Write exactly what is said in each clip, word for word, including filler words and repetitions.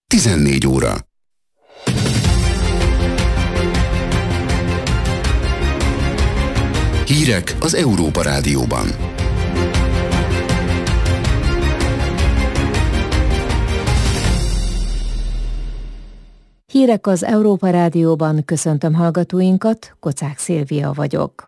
tizennégy óra. Hírek az Európa Rádióban. Hírek az Európa Rádióban, köszöntöm hallgatóinkat, Kocák Szilvia vagyok.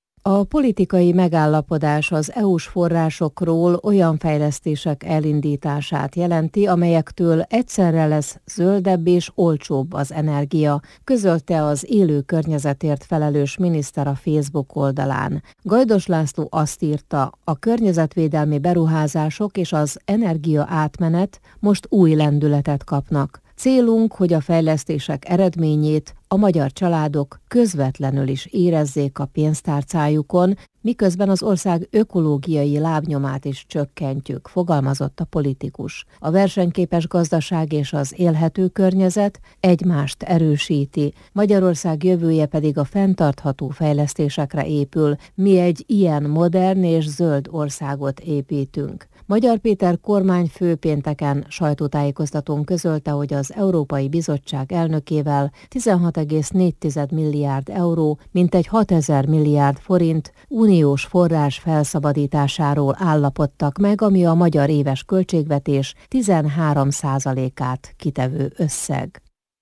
A politikai megállapodás az é u-s forrásokról olyan fejlesztések elindítását jelenti, amelyektől egyszerre lesz zöldebb és olcsóbb az energia, közölte az élő környezetért felelős miniszter a Facebook oldalán. Gajdos László azt írta, a környezetvédelmi beruházások és az energia átmenet most új lendületet kapnak. Célunk, hogy a fejlesztések eredményét a magyar családok közvetlenül is érezzék a pénztárcájukon, miközben az ország ökológiai lábnyomát is csökkentjük, fogalmazott a politikus. A versenyképes gazdaság és az élhető környezet egymást erősíti, Magyarország jövője pedig a fenntartható fejlesztésekre épül. Mi egy ilyen modern és zöld országot építünk. Magyar Péter kormányfő pénteken sajtótájékoztatón közölte, hogy az Európai Bizottság elnökével tizenhat egész négy milliárd euró, mintegy hatezer milliárd forint uniós forrás felszabadításáról állapodtak meg, ami a magyar éves költségvetés tizenhárom százalékát kitevő összeg.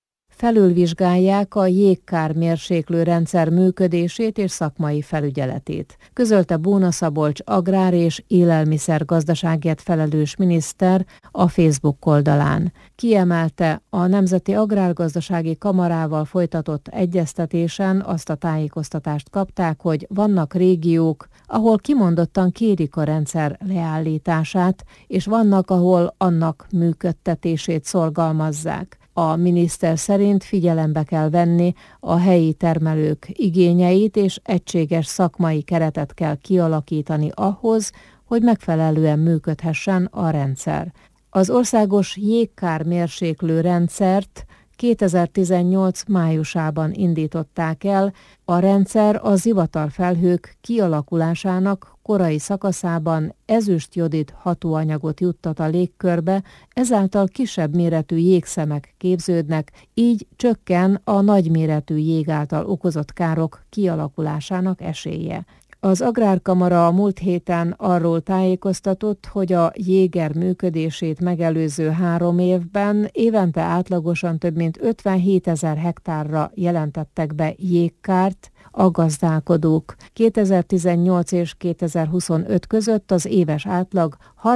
Felülvizsgálják a jégkármérséklő rendszer működését és szakmai felügyeletét, közölte Bóna Szabolcs agrár- és élelmiszergazdaságért felelős miniszter a Facebook oldalán. Kiemelte, a Nemzeti Agrárgazdasági Kamarával folytatott egyeztetésen azt a tájékoztatást kapták, hogy vannak régiók, ahol kimondottan kérik a rendszer leállítását, és vannak, ahol annak működtetését szorgalmazzák. A miniszter szerint figyelembe kell venni a helyi termelők igényeit, és egységes szakmai keretet kell kialakítani ahhoz, hogy megfelelően működhessen a rendszer. Az országos jégkármérséklő rendszert kétezer-tizennyolc májusában indították el. A rendszer a zivatarfelhők kialakulásának korai szakaszában ezüstjodid hatóanyagot juttat a légkörbe, ezáltal kisebb méretű jégszemek képződnek, így csökken a nagyméretű jég által okozott károk kialakulásának esélye. Az Agrárkamara a múlt héten arról tájékoztatott, hogy a jéger működését megelőző három évben évente átlagosan több mint ötvenhétezer hektárra jelentettek be jégkárt a gazdálkodók. kétezer-tizennyolc és kétezer-huszonöt között az éves átlag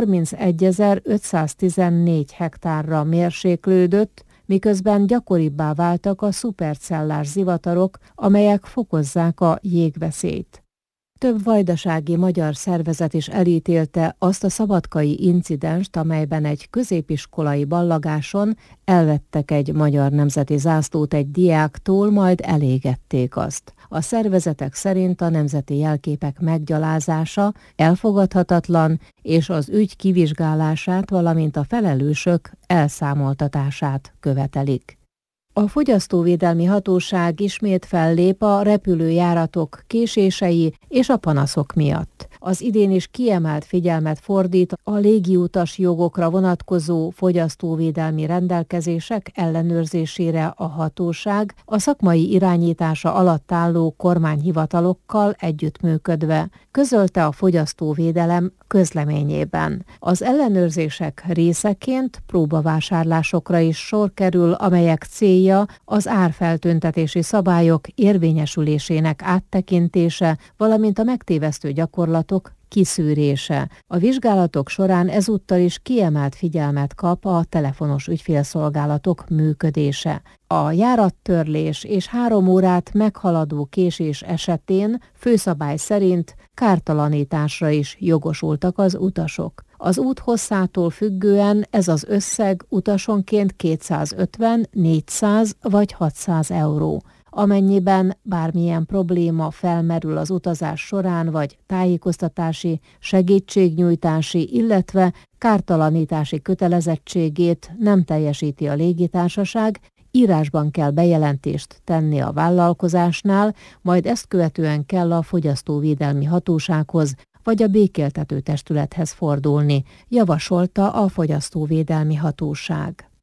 harmincegyezer-ötszáztizennégy hektárra mérséklődött, miközben gyakoribbá váltak a szupercellás zivatarok, amelyek fokozzák a jégveszélyt. Több vajdasági magyar szervezet is elítélte azt a szabadkai incidenst, amelyben egy középiskolai ballagáson elvettek egy magyar nemzeti zászlót egy diáktól, majd elégették azt. A szervezetek szerint a nemzeti jelképek meggyalázása elfogadhatatlan, és az ügy kivizsgálását, valamint a felelősök elszámoltatását követelik. A Fogyasztóvédelmi Hatóság ismét fellép a repülőjáratok késései és a panaszok miatt. Az idén is kiemelt figyelmet fordít a légiutas jogokra vonatkozó fogyasztóvédelmi rendelkezések ellenőrzésére a hatóság, a szakmai irányítása alatt álló kormányhivatalokkal együttműködve, közölte a Fogyasztóvédelem közleményében. Az ellenőrzések részeként próbavásárlásokra is sor kerül, amelyek célja az árfeltüntetési szabályok érvényesülésének áttekintése, valamint a megtévesztő gyakorlatok kiszűrése. A vizsgálatok során ezúttal is kiemelt figyelmet kap a telefonos ügyfélszolgálatok működése. A járattörlés és három órát meghaladó késés esetén főszabály szerint kártalanításra is jogosultak az utasok. Az út hosszától függően ez az összeg utasonként kétszázötven, négyszáz vagy hatszáz euró. Amennyiben bármilyen probléma felmerül az utazás során, vagy tájékoztatási, segítségnyújtási, illetve kártalanítási kötelezettségét nem teljesíti a légitársaság, írásban kell bejelentést tenni a vállalkozásnál, majd ezt követően kell a Fogyasztóvédelmi Hatósághoz vagy a békéltető testülethez fordulni, javasolta a Fogyasztóvédelmi Hatóság.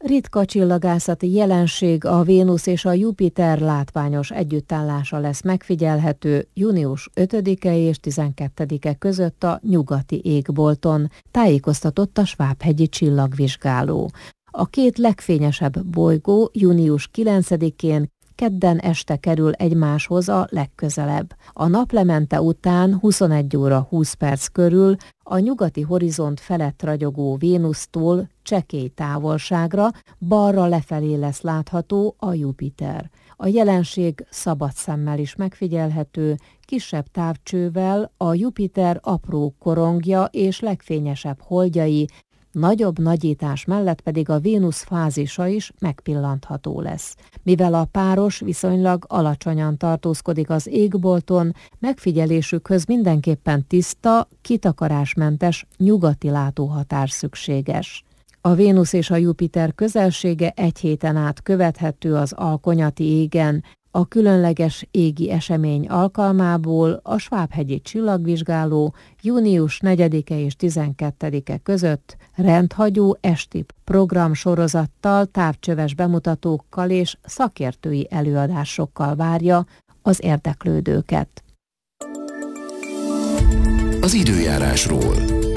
Ritka csillagászati jelenség, a Vénusz és a Jupiter látványos együttállása lesz megfigyelhető június ötödike és tizenkettedike között a nyugati égbolton, tájékoztatott a Svábhegyi csillagvizsgáló. A két legfényesebb bolygó június kilencedikén kedden este kerül egymáshoz a legközelebb. A naplemente után huszonegy óra húsz perc körül a nyugati horizont felett ragyogó Vénusztól csekély távolságra balra lefelé lesz látható a Jupiter. A jelenség szabad szemmel is megfigyelhető, kisebb távcsővel a Jupiter apró korongja és legfényesebb holdjai, nagyobb nagyítás mellett pedig a Vénusz fázisa is megpillantható lesz. Mivel a páros viszonylag alacsonyan tartózkodik az égbolton, megfigyelésükhöz mindenképpen tiszta, kitakarásmentes nyugati látóhatár szükséges. A Vénusz és a Jupiter közelsége egy héten át követhető az alkonyati égen. A különleges égi esemény alkalmából a Svábhegyi csillagvizsgáló június negyedike és tizenkettedike között rendhagyó esti programsorozattal, távcsöves bemutatókkal és szakértői előadásokkal várja az érdeklődőket. Az időjárásról.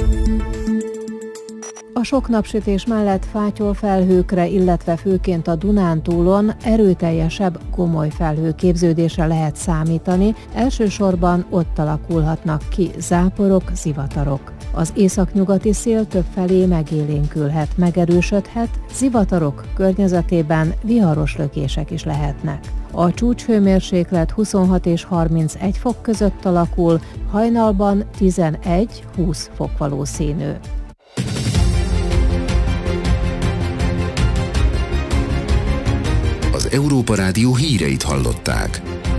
A sok napsütés mellett fátyol felhőkre, illetve főként a Dunántúlon erőteljesebb, komoly felhőképződésre lehet számítani, elsősorban ott alakulhatnak ki záporok, zivatarok. Az északnyugati szél többfelé megélénkülhet, megerősödhet, zivatarok környezetében viharos lökések is lehetnek. A csúcshőmérséklet huszonhat és harmincegy fok között alakul, hajnalban tizenegy-húsz fok valószínű. Az Európa Rádió híreit hallották.